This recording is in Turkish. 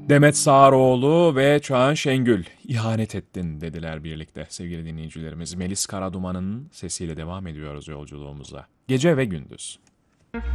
Demet Sağaroğlu ve Çağan Şengül ihanet ettin dediler birlikte sevgili dinleyicilerimiz. Melis Karaduman'ın sesiyle devam ediyoruz yolculuğumuza. Gece ve gündüz.